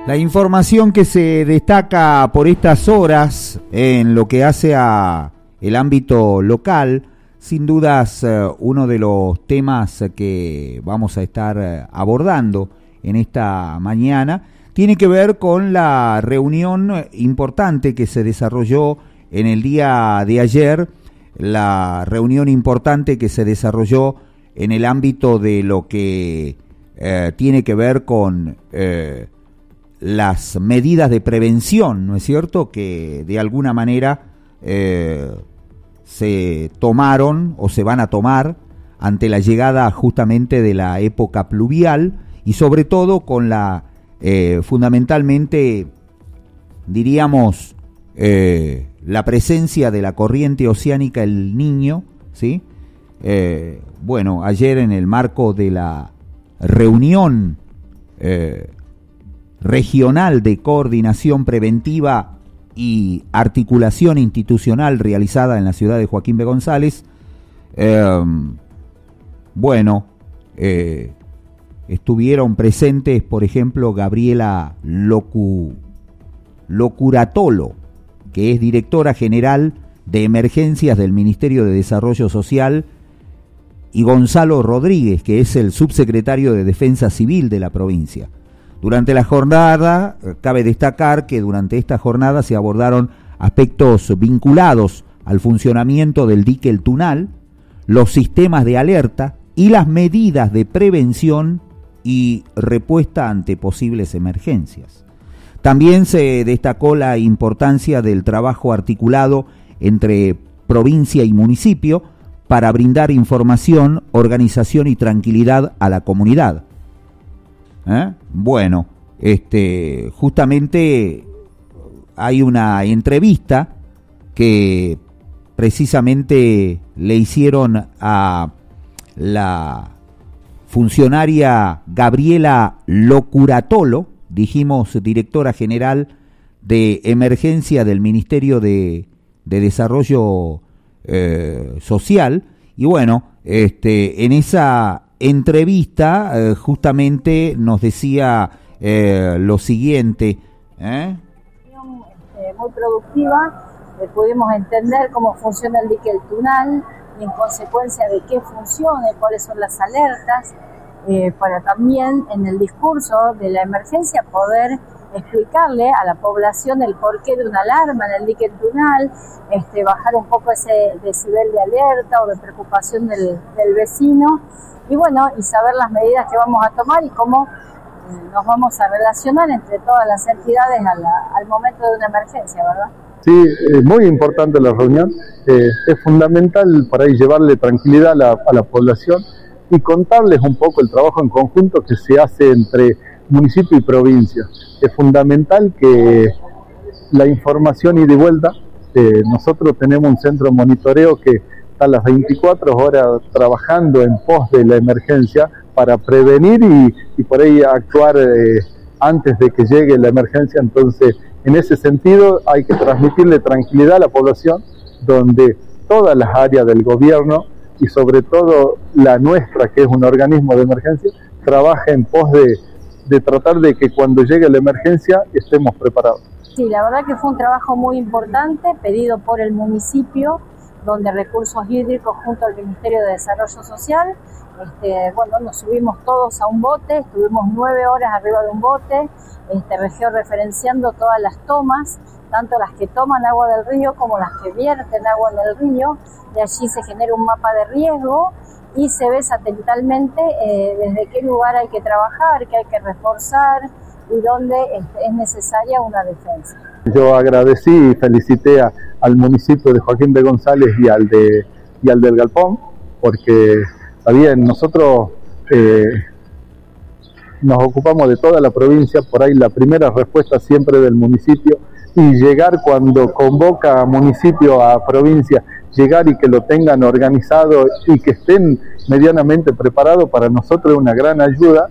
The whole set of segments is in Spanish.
La información que se destaca por estas horas en lo que hace a el ámbito local, sin dudas uno de los temas que vamos a estar abordando en esta mañana, tiene que ver con la reunión importante que se desarrolló en el día de ayer, la reunión importante que se desarrolló en el ámbito de lo que tiene que ver con las medidas de prevención, ¿no es cierto?, que de alguna manera se tomaron o se van a tomar ante la llegada justamente de la época pluvial y sobre todo con la fundamentalmente, diríamos, la presencia de la corriente oceánica El Niño, ¿sí? Bueno, ayer en el marco de la reunión regional de coordinación preventiva y articulación institucional realizada en la ciudad de Joaquín B. González, estuvieron presentes, por ejemplo, Gabriela Locuratolo, que es directora general de emergencias del Ministerio de Desarrollo Social, y Gonzalo Rodríguez, que es el subsecretario de Defensa Civil de la provincia. Durante la jornada, cabe destacar que durante esta jornada se abordaron aspectos vinculados al funcionamiento del dique El Tunal, los sistemas de alerta y las medidas de prevención y respuesta ante posibles emergencias. También se destacó la importancia del trabajo articulado entre provincia y municipio para brindar información, organización y tranquilidad a la comunidad. Bueno, justamente hay una entrevista que precisamente le hicieron a la funcionaria Gabriela Locuratolo, dijimos directora general de emergencia del Ministerio de Desarrollo Social, y bueno, en esa entrevista justamente nos decía lo siguiente. Muy productiva, pudimos entender cómo funciona el dique El Tunal y en consecuencia de qué funciona y cuáles son las alertas, para también en el discurso de la emergencia poder explicarle a la población el porqué de una alarma en el dique El Tunal, bajar un poco ese decibel de alerta o de preocupación del vecino, y bueno, y saber las medidas que vamos a tomar y cómo nos vamos a relacionar entre todas las entidades al momento de una emergencia, ¿verdad? Sí, muy importante la reunión, es fundamental para ahí llevarle tranquilidad a la población y contarles un poco el trabajo en conjunto que se hace entre municipio y provincia. Es fundamental que la información ida y vuelta, nosotros tenemos un centro de monitoreo que está las 24 horas trabajando en pos de la emergencia para prevenir y por ahí actuar antes de que llegue la emergencia. Entonces, en ese sentido hay que transmitirle tranquilidad a la población, donde todas las áreas del gobierno y sobre todo la nuestra, que es un organismo de emergencia, trabaja en pos de tratar de que cuando llegue la emergencia estemos preparados. Sí, la verdad que fue un trabajo muy importante, pedido por el municipio, donde Recursos Hídricos junto al Ministerio de Desarrollo Social, nos subimos todos a un bote, estuvimos 9 horas arriba de un bote, georreferenciando todas las tomas, tanto las que toman agua del río como las que vierten agua en el río. De allí se genera un mapa de riesgo y se ve satelitalmente desde qué lugar hay que trabajar, qué hay que reforzar y dónde es necesaria una defensa. Yo agradecí y felicité al municipio de Joaquín B. González y al del Galpón, porque está bien, nosotros nos ocupamos de toda la provincia, por ahí la primera respuesta siempre del municipio, y llegar cuando convoca a municipio, a provincia, llegar y que lo tengan organizado y que estén medianamente preparados, para nosotros es una gran ayuda.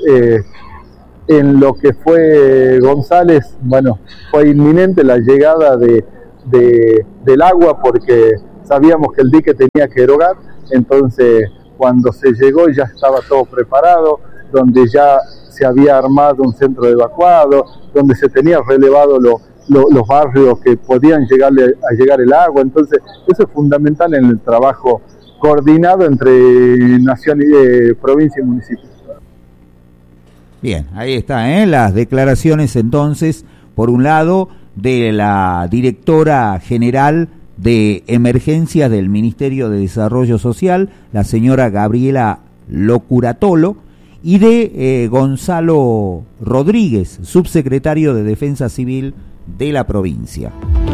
En lo que fue González, bueno, fue inminente la llegada del agua, porque sabíamos que el dique tenía que erogar. Entonces cuando se llegó ya estaba todo preparado, donde ya se había armado un centro de evacuado, donde se tenía relevado los barrios que podían a llegar el agua. Entonces eso es fundamental en el trabajo coordinado entre nación y provincia y municipio. Bien, ahí está, las declaraciones entonces, por un lado, de la directora general de emergencias del Ministerio de Desarrollo Social, la señora Gabriela Locuratolo, y de Gonzalo Rodríguez, subsecretario de Defensa Civil de la provincia.